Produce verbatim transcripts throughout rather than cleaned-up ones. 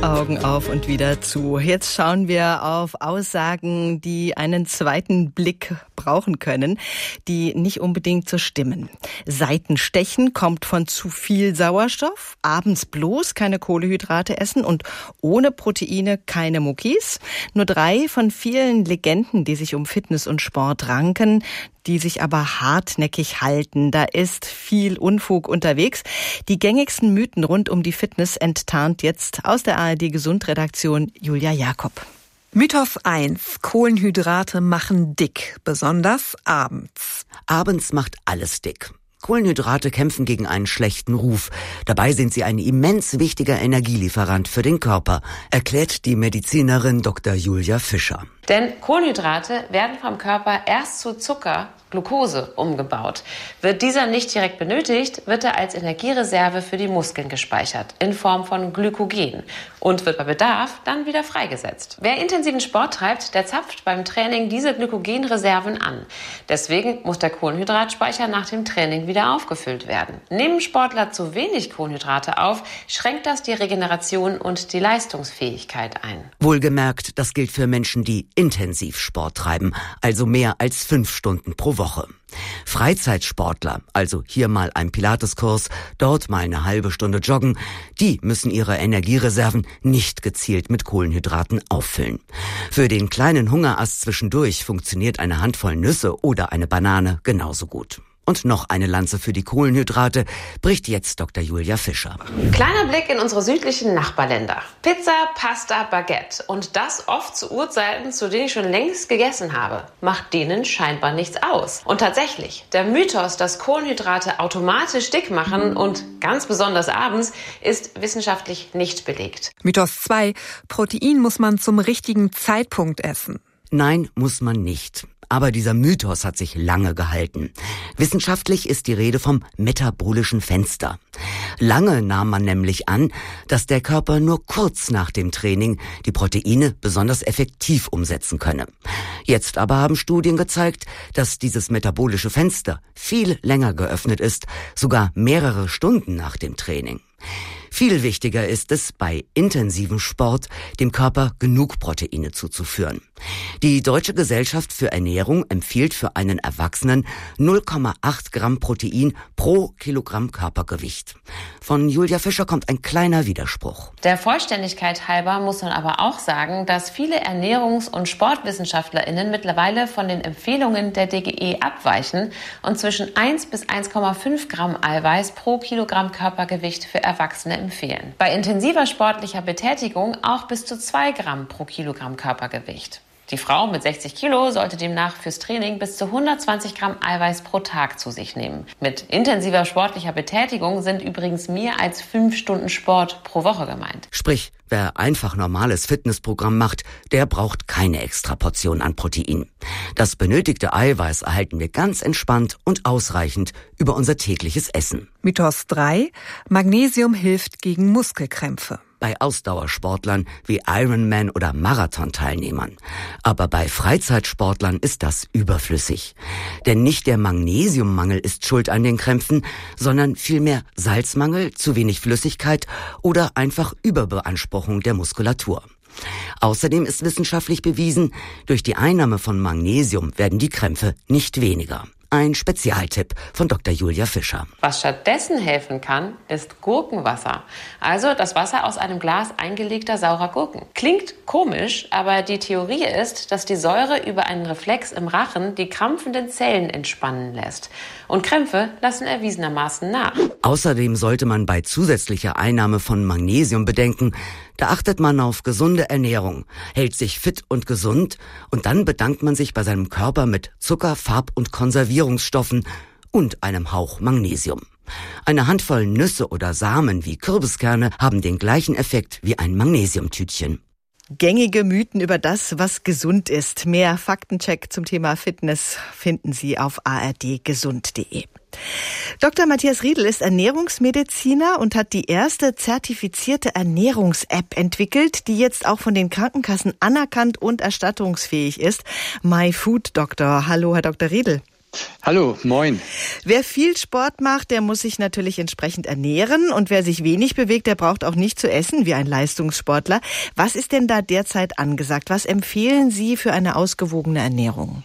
Augen auf und wieder zu. Jetzt schauen wir auf Aussagen, die einen zweiten Blick brauchen können, die nicht unbedingt so stimmen. Seitenstechen kommt von zu viel Sauerstoff, abends bloß keine Kohlenhydrate essen und ohne Proteine keine Muckis. Nur drei von vielen Legenden, die sich um Fitness und Sport ranken, die sich aber hartnäckig halten. Da ist viel Unfug unterwegs. Die gängigsten Mythen rund um die Fitness enttarnt jetzt aus der A R D-Gesund-Redaktion Julia Jakob. Mythos eins. Kohlenhydrate machen dick, besonders abends. Abends macht alles dick. Kohlenhydrate kämpfen gegen einen schlechten Ruf. Dabei sind sie ein immens wichtiger Energielieferant für den Körper, erklärt die Medizinerin Doktor Julia Fischer. Denn Kohlenhydrate werden vom Körper erst zu Zucker, Glucose, umgebaut. Wird dieser nicht direkt benötigt, wird er als Energiereserve für die Muskeln gespeichert, in Form von Glykogen, und wird bei Bedarf dann wieder freigesetzt. Wer intensiven Sport treibt, der zapft beim Training diese Glykogenreserven an. Deswegen muss der Kohlenhydratspeicher nach dem Training wieder aufgefüllt werden. Nehmen Sportler zu wenig Kohlenhydrate auf, schränkt das die Regeneration und die Leistungsfähigkeit ein. Wohlgemerkt, das gilt für Menschen, die intensiv Sport treiben, also mehr als fünf Stunden pro Woche. Freizeitsportler, also hier mal ein Pilateskurs, dort mal eine halbe Stunde joggen, die müssen ihre Energiereserven nicht gezielt mit Kohlenhydraten auffüllen. Für den kleinen Hungerass zwischendurch funktioniert eine Handvoll Nüsse oder eine Banane genauso gut. Und noch eine Lanze für die Kohlenhydrate bricht jetzt Doktor Julia Fischer. Kleiner Blick in unsere südlichen Nachbarländer. Pizza, Pasta, Baguette. Und das oft zu Uhrzeiten, zu denen ich schon längst gegessen habe. Macht denen scheinbar nichts aus. Und tatsächlich, der Mythos, dass Kohlenhydrate automatisch dick machen und ganz besonders abends, ist wissenschaftlich nicht belegt. Mythos zwei. Protein muss man zum richtigen Zeitpunkt essen. Nein, muss man nicht. Aber dieser Mythos hat sich lange gehalten. Wissenschaftlich ist die Rede vom metabolischen Fenster. Lange nahm man nämlich an, dass der Körper nur kurz nach dem Training die Proteine besonders effektiv umsetzen könne. Jetzt aber haben Studien gezeigt, dass dieses metabolische Fenster viel länger geöffnet ist, sogar mehrere Stunden nach dem Training. Viel wichtiger ist es, bei intensivem Sport dem Körper genug Proteine zuzuführen. Die Deutsche Gesellschaft für Ernährung empfiehlt für einen Erwachsenen null Komma acht Gramm Protein pro Kilogramm Körpergewicht. Von Julia Fischer kommt ein kleiner Widerspruch. Der Vollständigkeit halber muss man aber auch sagen, dass viele Ernährungs- und SportwissenschaftlerInnen mittlerweile von den Empfehlungen der D G E abweichen und zwischen eins bis eins Komma fünf Gramm Eiweiß pro Kilogramm Körpergewicht für Erwachsene empfehlen. Bei intensiver sportlicher Betätigung auch bis zu zwei Gramm pro Kilogramm Körpergewicht. Die Frau mit sechzig Kilo sollte demnach fürs Training bis zu hundertzwanzig Gramm Eiweiß pro Tag zu sich nehmen. Mit intensiver sportlicher Betätigung sind übrigens mehr als fünf Stunden Sport pro Woche gemeint. Sprich, wer einfach normales Fitnessprogramm macht, der braucht keine extra Portion an Protein. Das benötigte Eiweiß erhalten wir ganz entspannt und ausreichend über unser tägliches Essen. Mythos drei. Magnesium hilft gegen Muskelkrämpfe. Bei Ausdauersportlern wie Ironman oder Marathonteilnehmern. Aber bei Freizeitsportlern ist das überflüssig. Denn nicht der Magnesiummangel ist schuld an den Krämpfen, sondern vielmehr Salzmangel, zu wenig Flüssigkeit oder einfach Überbeanspruchung der Muskulatur. Außerdem ist wissenschaftlich bewiesen, durch die Einnahme von Magnesium werden die Krämpfe nicht weniger. Ein Spezialtipp von Doktor Julia Fischer. Was stattdessen helfen kann, ist Gurkenwasser. Also das Wasser aus einem Glas eingelegter saurer Gurken. Klingt komisch, aber die Theorie ist, dass die Säure über einen Reflex im Rachen die krampfenden Zellen entspannen lässt. Und Krämpfe lassen erwiesenermaßen nach. Außerdem sollte man bei zusätzlicher Einnahme von Magnesium bedenken, da achtet man auf gesunde Ernährung, hält sich fit und gesund und dann bedankt man sich bei seinem Körper mit Zucker, Farb- und Konservierungsstoffen und einem Hauch Magnesium. Eine Handvoll Nüsse oder Samen wie Kürbiskerne haben den gleichen Effekt wie ein Magnesiumtütchen. Gängige Mythen über das, was gesund ist. Mehr Faktencheck zum Thema Fitness finden Sie auf a r d gesund punkt d e. Doktor Matthias Riedl ist Ernährungsmediziner und hat die erste zertifizierte Ernährungs-App entwickelt, die jetzt auch von den Krankenkassen anerkannt und erstattungsfähig ist. My Food Doctor. Hallo, Herr Doktor Riedl. Hallo, moin. Wer viel Sport macht, der muss sich natürlich entsprechend ernähren. Und wer sich wenig bewegt, der braucht auch nicht zu essen wie ein Leistungssportler. Was ist denn da derzeit angesagt? Was empfehlen Sie für eine ausgewogene Ernährung?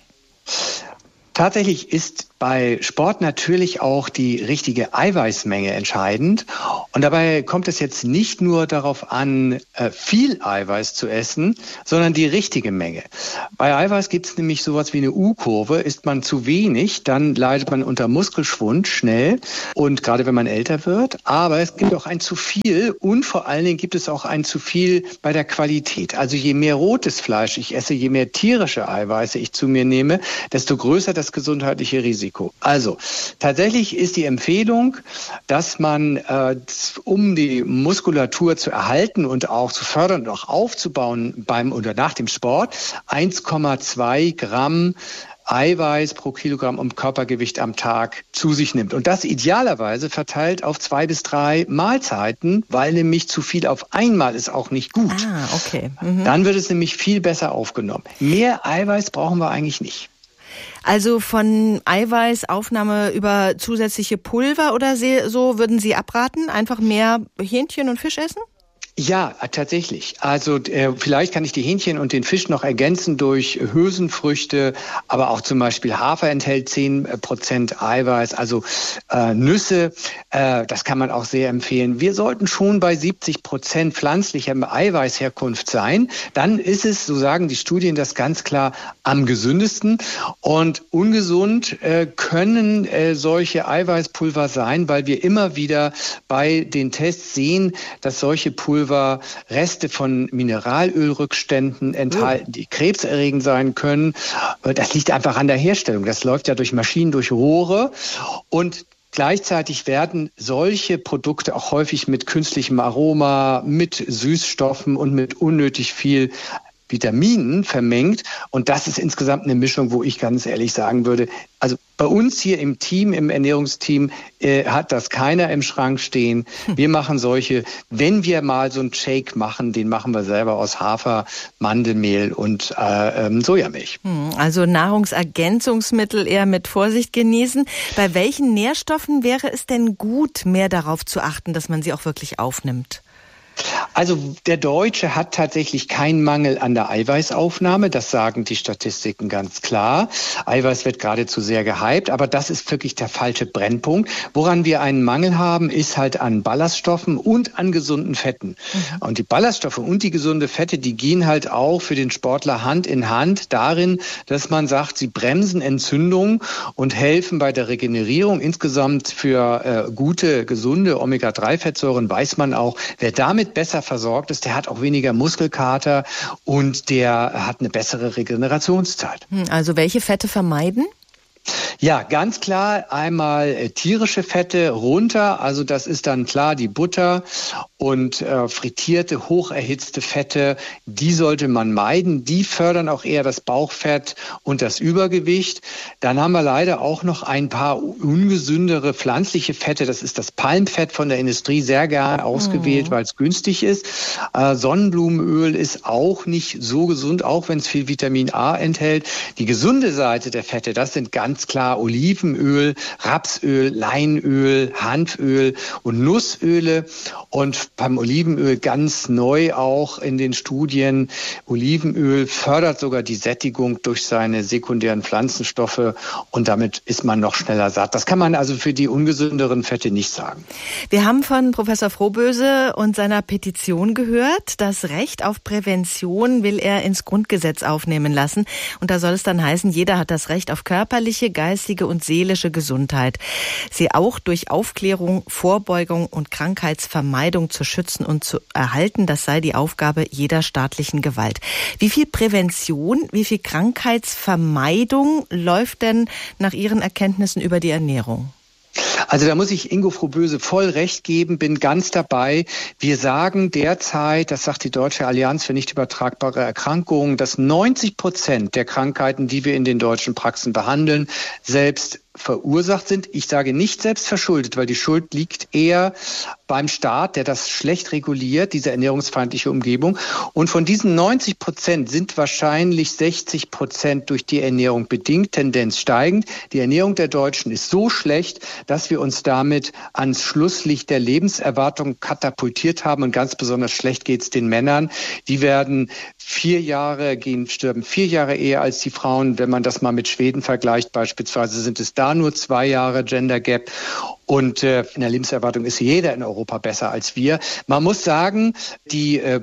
Tatsächlich ist bei Sport natürlich auch die richtige Eiweißmenge entscheidend. Und dabei kommt es jetzt nicht nur darauf an, viel Eiweiß zu essen, sondern die richtige Menge. Bei Eiweiß gibt es nämlich sowas wie eine U-Kurve. Isst man zu wenig, dann leidet man unter Muskelschwund schnell und gerade wenn man älter wird. Aber es gibt auch ein zu viel und vor allen Dingen gibt es auch ein zu viel bei der Qualität. Also je mehr rotes Fleisch ich esse, je mehr tierische Eiweiße ich zu mir nehme, desto größer das gesundheitliche Risiko. Also tatsächlich ist die Empfehlung, dass man, äh, um die Muskulatur zu erhalten und auch zu fördern und auch aufzubauen beim oder nach dem Sport, eins Komma zwei Gramm Eiweiß pro Kilogramm um Körpergewicht am Tag zu sich nimmt. Und das idealerweise verteilt auf zwei bis drei Mahlzeiten, weil nämlich zu viel auf einmal ist auch nicht gut. Ah, okay. Mhm. Dann wird es nämlich viel besser aufgenommen. Mehr Eiweiß brauchen wir eigentlich nicht. Also von Eiweißaufnahme über zusätzliche Pulver oder so würden Sie abraten? Einfach mehr Hähnchen und Fisch essen? Ja, tatsächlich. Also äh, vielleicht kann ich die Hähnchen und den Fisch noch ergänzen durch Hülsenfrüchte, aber auch zum Beispiel Hafer enthält zehn Prozent Eiweiß, also äh, Nüsse, äh, das kann man auch sehr empfehlen. Wir sollten schon bei siebzig Prozent pflanzlicher Eiweißherkunft sein. Dann ist es, so sagen die Studien, das ganz klar am gesündesten. Und ungesund äh, können äh, solche Eiweißpulver sein, weil wir immer wieder bei den Tests sehen, dass solche Pulver Reste von Mineralölrückständen enthalten, die krebserregend sein können. Das liegt einfach an der Herstellung. Das läuft ja durch Maschinen, durch Rohre. Und gleichzeitig werden solche Produkte auch häufig mit künstlichem Aroma, mit Süßstoffen und mit unnötig viel Vitaminen vermengt. Und das ist insgesamt eine Mischung, wo ich ganz ehrlich sagen würde, also bei uns hier im Team, im Ernährungsteam, äh, hat das keiner im Schrank stehen. Wir machen solche, wenn wir mal so einen Shake machen, den machen wir selber aus Hafer, Mandelmehl und äh, ähm, Sojamilch. Also Nahrungsergänzungsmittel eher mit Vorsicht genießen. Bei welchen Nährstoffen wäre es denn gut, mehr darauf zu achten, dass man sie auch wirklich aufnimmt? Also der Deutsche hat tatsächlich keinen Mangel an der Eiweißaufnahme, das sagen die Statistiken ganz klar. Eiweiß wird geradezu sehr gehypt, aber das ist wirklich der falsche Brennpunkt. Woran wir einen Mangel haben, ist halt an Ballaststoffen und an gesunden Fetten. Mhm. Und die Ballaststoffe und die gesunde Fette, die gehen halt auch für den Sportler Hand in Hand darin, dass man sagt, sie bremsen Entzündungen und helfen bei der Regenerierung. Insgesamt für äh, gute, gesunde Omega drei Fettsäuren weiß man auch, wer damit besser versorgt ist, der hat auch weniger Muskelkater und der hat eine bessere Regenerationszeit. Also welche Fette vermeiden? Ja, ganz klar einmal äh, tierische Fette runter, also das ist dann klar die Butter und äh, frittierte, hocherhitzte Fette, die sollte man meiden. Die fördern auch eher das Bauchfett und das Übergewicht. Dann haben wir leider auch noch ein paar ungesündere pflanzliche Fette. Das ist das Palmfett von der Industrie, sehr gerne ausgewählt, mhm. weil es günstig ist. Äh, Sonnenblumenöl ist auch nicht so gesund, auch wenn es viel Vitamin A enthält. Die gesunde Seite der Fette, das sind ganz klar Olivenöl, Rapsöl, Leinöl, Hanföl und Nussöle. Und beim Olivenöl ganz neu auch in den Studien. Olivenöl fördert sogar die Sättigung durch seine sekundären Pflanzenstoffe und damit ist man noch schneller satt. Das kann man also für die ungesünderen Fette nicht sagen. Wir haben von Professor Frohböse und seiner Petition gehört. Das Recht auf Prävention will er ins Grundgesetz aufnehmen lassen. Und da soll es dann heißen, jeder hat das Recht auf körperliche, geistige und seelische Gesundheit. Sie auch durch Aufklärung, Vorbeugung und Krankheitsvermeidung zu schützen und zu erhalten, das sei die Aufgabe jeder staatlichen Gewalt. Wie viel Prävention, wie viel Krankheitsvermeidung läuft denn nach Ihren Erkenntnissen über die Ernährung? Also da muss ich Ingo Frohböse voll recht geben, bin ganz dabei. Wir sagen derzeit, das sagt die Deutsche Allianz für nicht übertragbare Erkrankungen, dass neunzig Prozent der Krankheiten, die wir in den deutschen Praxen behandeln, selbst verursacht sind. Ich sage nicht selbst verschuldet, weil die Schuld liegt eher beim Staat, der das schlecht reguliert, diese ernährungsfeindliche Umgebung. Und von diesen neunzig Prozent sind wahrscheinlich sechzig Prozent durch die Ernährung bedingt, Tendenz steigend. Die Ernährung der Deutschen ist so schlecht, dass wir uns damit ans Schlusslicht der Lebenserwartung katapultiert haben. Und ganz besonders schlecht geht es den Männern. Die werden vier Jahre gehen, sterben vier Jahre eher als die Frauen. Wenn man das mal mit Schweden vergleicht, beispielsweise sind es da nur zwei Jahre Gender Gap. Und äh, in der Lebenserwartung ist jeder in Europa besser als wir. Man muss sagen, die äh,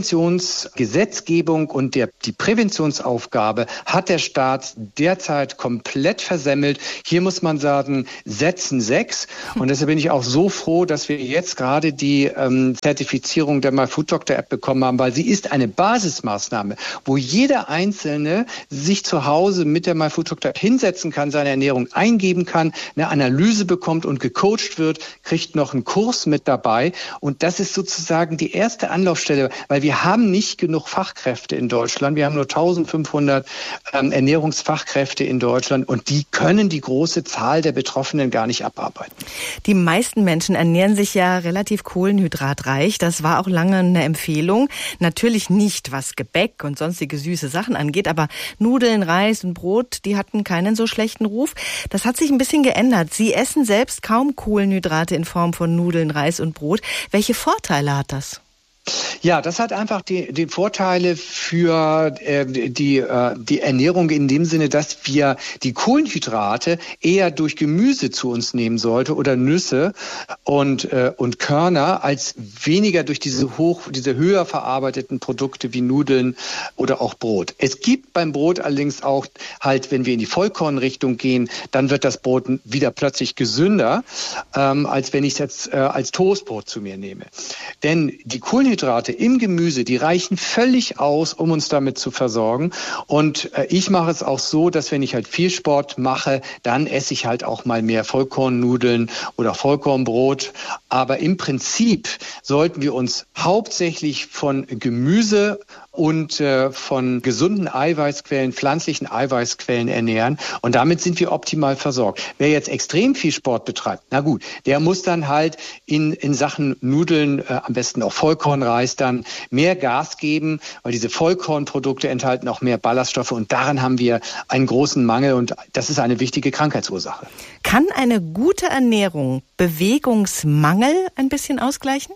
Präventionsgesetzgebung und der, die Präventionsaufgabe hat der Staat derzeit komplett versemmelt. Hier muss man sagen, setzen sechs. Und deshalb bin ich auch so froh, dass wir jetzt gerade die ähm, Zertifizierung der MyFoodDoctor-App bekommen haben, weil sie ist eine Basismaßnahme, wo jeder Einzelne sich zu Hause mit der MyFoodDoctor-App hinsetzen kann, seine Ernährung eingeben kann, eine Analyse bekommt und gecoacht wird, kriegt noch einen Kurs mit dabei. Und das ist sozusagen die erste Anlaufstelle, weil wir haben nicht genug Fachkräfte in Deutschland. Wir haben nur eintausendfünfhundert ähm, Ernährungsfachkräfte in Deutschland und die können die große Zahl der Betroffenen gar nicht abarbeiten. Die meisten Menschen ernähren sich ja relativ kohlenhydratreich. Das war auch lange eine Empfehlung. Natürlich nicht, was Gebäck und sonstige süße Sachen angeht, aber Nudeln, Reis und Brot, die hatten keinen so schlechten Ruf. Das hat sich ein bisschen geändert. Sie essen selbst kaum Kohlenhydrate in Form von Nudeln, Reis und Brot. Welche Vorteile hat das? Ja, das hat einfach die, die Vorteile für äh, die, äh, die Ernährung in dem Sinne, dass wir die Kohlenhydrate eher durch Gemüse zu uns nehmen sollten oder Nüsse und, äh, und Körner als weniger durch diese hoch, diese höher verarbeiteten Produkte wie Nudeln oder auch Brot. Es gibt beim Brot allerdings auch halt, wenn wir in die Vollkornrichtung gehen, dann wird das Brot wieder plötzlich gesünder, ähm, als wenn ich es jetzt äh, als Toastbrot zu mir nehme. Denn die Kohlenhydrate im Gemüse, die reichen völlig aus, um uns damit zu versorgen. Und äh, ich mache es auch so, dass wenn ich halt viel Sport mache, dann esse ich halt auch mal mehr Vollkornnudeln oder Vollkornbrot. Aber im Prinzip sollten wir uns hauptsächlich von Gemüse und äh, von gesunden Eiweißquellen, pflanzlichen Eiweißquellen ernähren. Und damit sind wir optimal versorgt. Wer jetzt extrem viel Sport betreibt, na gut, der muss dann halt in, in Sachen Nudeln, äh, am besten auch Vollkornreis, dann mehr Gas geben, weil diese Vollkornprodukte enthalten auch mehr Ballaststoffe. Und daran haben wir einen großen Mangel. Und das ist eine wichtige Krankheitsursache. Kann eine gute Ernährung Bewegungsmangel ein bisschen ausgleichen?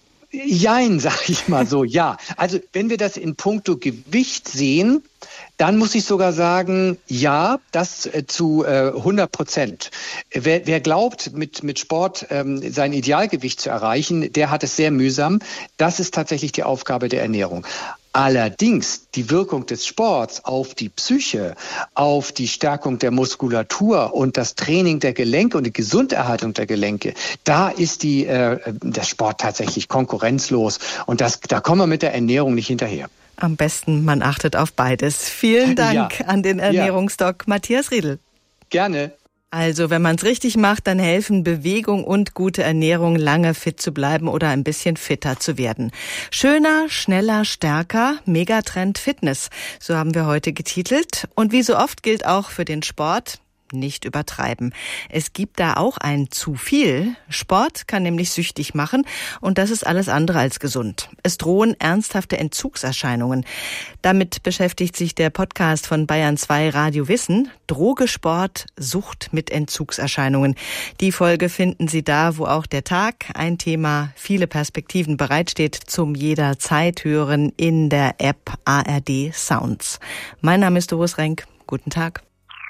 Jein, sag ich mal so, ja. Also wenn wir das in puncto Gewicht sehen, dann muss ich sogar sagen, ja, das äh, zu äh, hundert Prozent. Wer, wer glaubt, mit, mit Sport ähm, sein Idealgewicht zu erreichen, der hat es sehr mühsam. Das ist tatsächlich die Aufgabe der Ernährung. Allerdings die Wirkung des Sports auf die Psyche, auf die Stärkung der Muskulatur und das Training der Gelenke und die Gesunderhaltung der Gelenke, da ist die, äh, der Sport tatsächlich konkurrenzlos. Und das, da kommen wir mit der Ernährung nicht hinterher. Am besten, man achtet auf beides. Vielen Dank ja. an den Ernährungsdoc ja. Matthias Riedel. Gerne. Also, wenn man es richtig macht, dann helfen Bewegung und gute Ernährung, lange fit zu bleiben oder ein bisschen fitter zu werden. Schöner, schneller, stärker, Megatrend Fitness. So haben wir heute getitelt. Und wie so oft gilt auch für den Sport: nicht übertreiben. Es gibt da auch ein zu viel. Sport kann nämlich süchtig machen und das ist alles andere als gesund. Es drohen ernsthafte Entzugserscheinungen. Damit beschäftigt sich der Podcast von Bayern zwei Radio Wissen. Droge, Sport, Sucht mit Entzugserscheinungen. Die Folge finden Sie da, wo auch der Tag, ein Thema, viele Perspektiven bereitsteht, zum jederzeit hören in der App A R D Sounds. Mein Name ist Doris Renk. Guten Tag.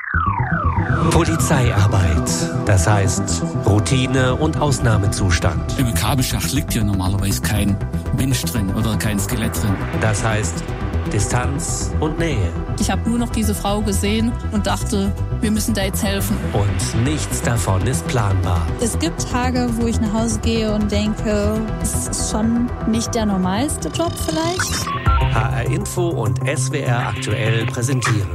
Polizeiarbeit, das heißt Routine und Ausnahmezustand. Im Kabelschacht liegt ja normalerweise kein Mensch drin oder kein Skelett drin. Das heißt Distanz und Nähe. Ich habe nur noch diese Frau gesehen und dachte, wir müssen da jetzt helfen. Und nichts davon ist planbar. Es gibt Tage, wo ich nach Hause gehe und denke, es ist schon nicht der normalste Job vielleicht. H R Info und S W R aktuell präsentieren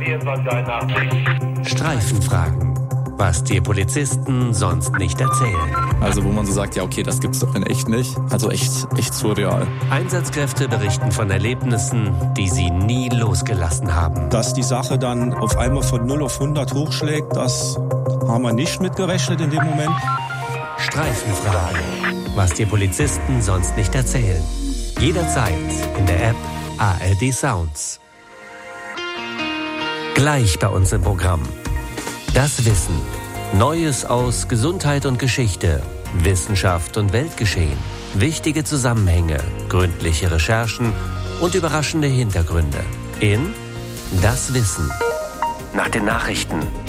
Streifenfragen, was dir Polizisten sonst nicht erzählen. Also wo man so sagt, ja okay, das gibt's doch in echt nicht. Also echt, echt surreal. Einsatzkräfte berichten von Erlebnissen, die sie nie losgelassen haben. Dass die Sache dann auf einmal von null auf hundert hochschlägt, das haben wir nicht mitgerechnet in dem Moment. Streifenfragen. Was dir Polizisten sonst nicht erzählen. Jederzeit in der App A R D Sounds. Gleich bei uns im Programm. Das Wissen. Neues aus Gesundheit und Geschichte, Wissenschaft und Weltgeschehen. Wichtige Zusammenhänge, gründliche Recherchen und überraschende Hintergründe. In Das Wissen. Nach den Nachrichten.